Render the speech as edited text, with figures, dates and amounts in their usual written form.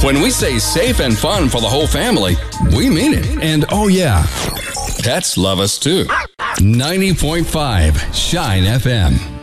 When we say safe and fun for the whole family, we mean it. And oh yeah, pets love us too. 90.5 Shine FM.